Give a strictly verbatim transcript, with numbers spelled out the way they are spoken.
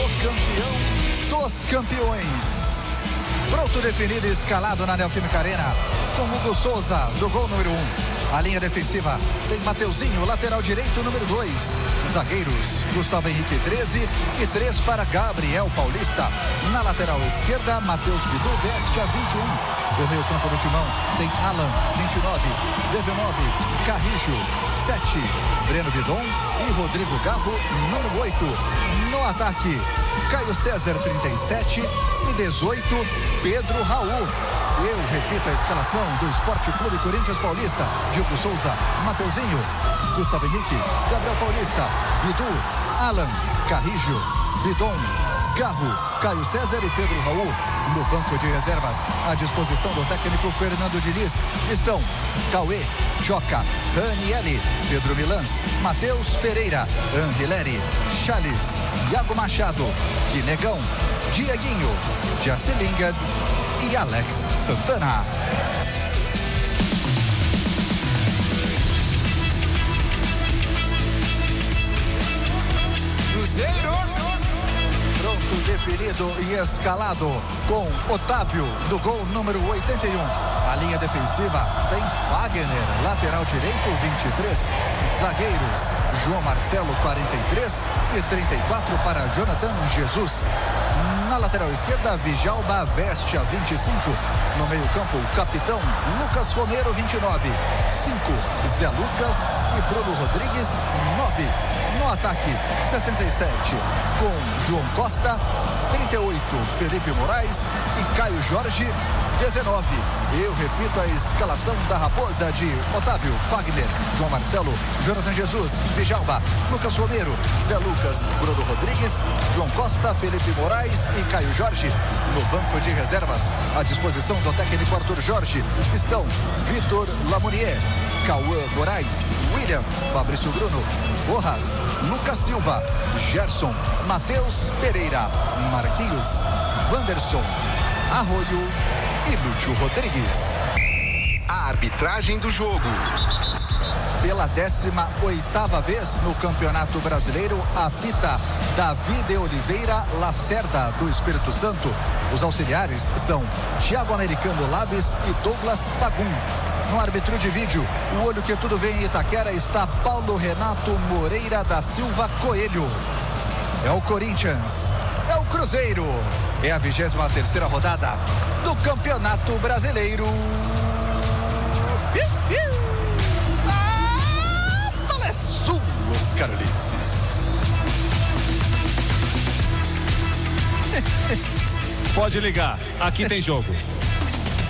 campeão dos campeões. Pronto, definido e escalado na Neoquímica Arena, com Hugo Souza, do gol número um. A linha defensiva tem Mateuzinho, lateral direito, número dois. Zagueiros, Gustavo Henrique, treze. E três para Gabriel Paulista. Na lateral esquerda, Matheus Bidu veste a vinte e um. Do meio campo do timão tem Alan, vinte e nove. dezenove, Carrijo, sete. Breno Bidon e Rodrigo Garro, número oito. No ataque, Caio César, trinta e sete. E dezoito, Pedro Raul. Eu repito a escalação do Esporte Clube Corinthians Paulista: Diego Souza, Mateuzinho, Gustavo Henrique, Gabriel Paulista, Bidu, Alan, Carrijo, Bidon, Garro, Caio César e Pedro Raul. No banco de reservas, à disposição do técnico Fernando Diniz, estão Cauê, Joca, Ranieri, Pedro Milans, Matheus Pereira, Anguileri, Charles, Iago Machado, Quinegão, Dieguinho, Jesse Lingard e Alex Santana. Cruzeiro! Pronto, definido e escalado com Otávio, do gol número oitenta e um. A linha defensiva tem Wagner, lateral direito, vinte e três. Zagueiros, João Marcelo, quarenta e três. E trinta e quatro para Jonathan Jesus. Na lateral esquerda, Vijalba veste a vinte e cinco. No meio campo, o capitão Lucas Romero, vinte e nove. cinco, Zé Lucas e Bruno Rodrigues, nove. No ataque, sessenta e sete, com João Costa, trinta e oito, Felipe Moraes e Caio Jorge, dezenove. Eu repito a escalação da Raposa de Otávio, Wagner, João Marcelo, Jonathan Jesus, Vijalba, Lucas Romero, Zé Lucas, Bruno Rodrigues, João Costa, Felipe Moraes e Caio Jorge. No banco de reservas, à disposição do técnico Arthur Jorge, estão Vitor Lamourier, Cauã Moraes, William, Fabrício Bruno, Borras, Lucas Silva, Gerson, Matheus Pereira, Marquinhos, Wanderson, Arroio e Lúcio Rodrigues. A arbitragem do jogo. Pela décima oitava vez no Campeonato Brasileiro, apita Davi de Oliveira Lacerda, do Espírito Santo. Os auxiliares são Thiago Americano Laves e Douglas Pagum. No árbitro de vídeo, o olho que tudo vê em Itaquera, está Paulo Renato Moreira da Silva Coelho. É o Corinthians, é o Cruzeiro, é a vigésima terceira rodada do Campeonato Brasileiro. A bola é sua, os carolices. Pode ligar, aqui tem jogo.